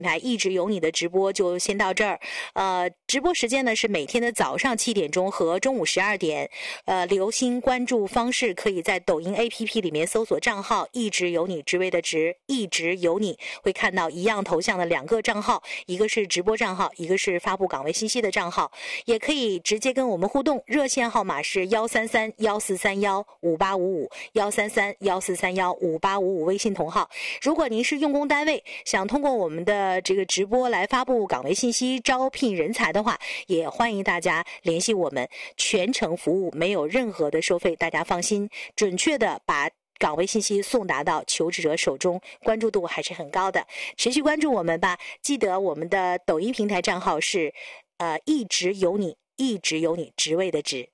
一直有你的直播就先到这儿。直播时间呢是每天的早上7点钟和中午12点。留心关注方式可以在抖音 APP 里面搜索账号一直有你，职位的职，一直有你，会看到一样头像的2个账号，一个是直播账号，一个是发布岗位信息的账号。也可以直接跟我们互动，热线号码是13314315855，13314315855，微信同号。如果您是用工单位，想通过我们的这个直播来发布岗位信息、招聘人才的话，也欢迎大家联系我们，全程服务，没有任何的收费，大家放心，准确的把岗位信息送达到求职者手中，关注度还是很高的，持续关注我们吧。记得我们的抖音平台账号是一直有你，一直有你，职位的职。